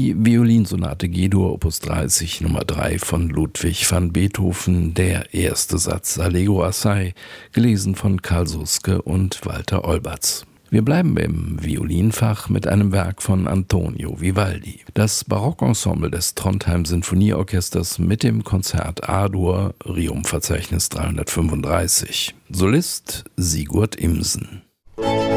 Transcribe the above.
Die Violinsonate G-Dur Opus 30 Nummer 3 von Ludwig van Beethoven, der erste Satz Allegro assai, gelesen von Karl Suske und Walter Olbertz. Wir bleiben im Violinfach mit einem Werk von Antonio Vivaldi. Das Barockensemble des Trondheim Sinfonieorchesters mit dem Konzert A-Dur, Riom-Verzeichnis 335. Solist Sigurd Imsen.